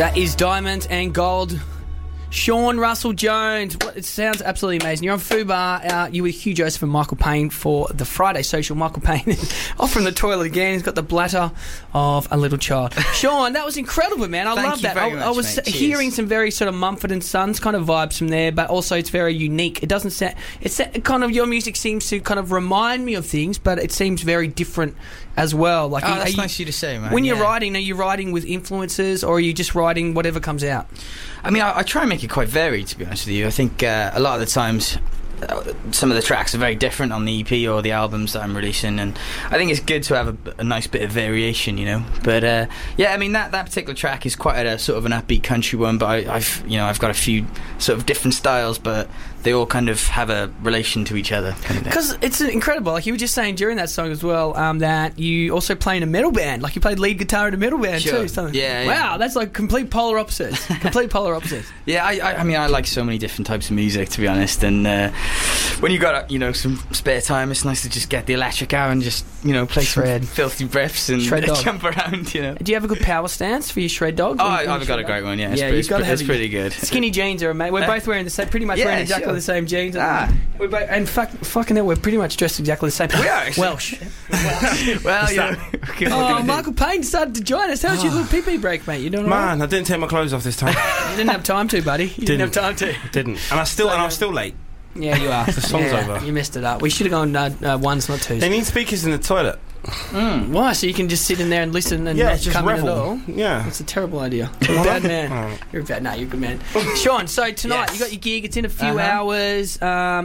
That is Diamonds and Gold. Sean Russell Jones. It sounds absolutely amazing. You're on Fubar. You were Hugh Joseph and Michael Payne for the Friday Social. Michael Payne is off from the toilet again. He's got the bladder of a little child. Sean, that was incredible, man. I love that. I was hearing some very sort of Mumford & Sons kind of vibes from there, but also it's very unique. It doesn't sound... It's kind of... Your music seems to kind of remind me of things, but it seems very different as well. Like, that's nice of you to say, man. When you're writing, are you writing with influences, or are you just writing whatever comes out? I mean, I try and make it quite varied, to be honest with you. I think a lot of the times some of the tracks are very different on the EP or the albums that I'm releasing, and I think it's good to have a nice bit of variation, you know. But yeah, I mean that particular track is quite a sort of an upbeat country one, but I've got a few sort of different styles, but they all kind of have a relation to each other. Because it's incredible. Like you were just saying during that song as well, that you also play in a metal band. Like you played lead guitar in a metal band too. Something. Yeah. Wow, that's like complete polar opposites. Complete polar opposites. Yeah, I mean, I like so many different types of music, to be honest. And when you got some spare time, it's nice to just get the electric out and just play some filthy riffs and jump around. You know. Do you have a good power stance for your shred dog? Oh, I've got a great one. Yeah, you've got to have. It's pretty good. Skinny jeans are amazing. We're both wearing the same, pretty much wearing exactly the same jeans. We're both, and fucking hell, we're pretty much dressed exactly the same. We are Welsh. Well, yeah. Michael Payne decided to join us. How was your little pee-pee break, mate? You doing all right? Man, I didn't take my clothes off this time. You didn't have time to, buddy. You didn't have time to. Didn't. And I'm still late. Yeah, you are. The song's over. You messed it up. We should have gone ones, not twos. They need speakers in the toilet. Why? So you can just sit in there and listen and just come revel. in at all? Yeah. It's a terrible idea. You're a bad man. You're a bad... No, you're a good man. Sean, so tonight you got your gig. It's in a few hours.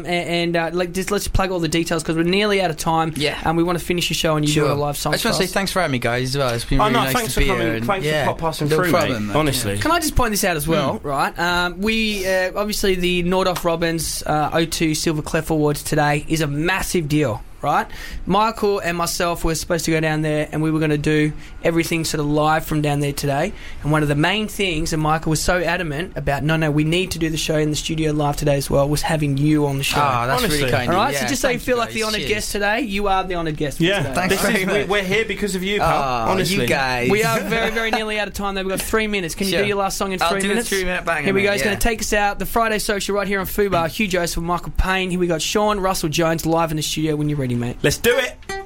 Let's plug all the details because we're nearly out of time. Yeah. And we want to finish your show and you do a live song. I just want to say thanks for having me, guys, as well. It's been really nice to be here. Thanks for passing through, mate. Honestly. Can I just point this out as well, right? We, obviously, the Nordhoff Robbins O2 Silver Clef Awards today is a massive deal. Right, Michael and myself were supposed to go down there and we were going to do everything sort of live from down there today. And one of the main things, and Michael was so adamant about, no, we need to do the show in the studio live today as well, was having you on the show. Oh, that's really kind. All right, so just so you feel like the honoured guest today, you are the honoured guest. Yeah, today. Thanks. We're here because of you, pal. Honestly, you guys. We are very, very nearly out of time. Though we've got 3 minutes. Can you do your last song in 3 minutes? I'll do the 3-minute banger. Here we go. He's going to take us out. The Friday Social right here on Fubar. Hugh Joseph and Michael Payne. Here we got Sean Russell Jones live in the studio when you're ready, mate. Let's do it.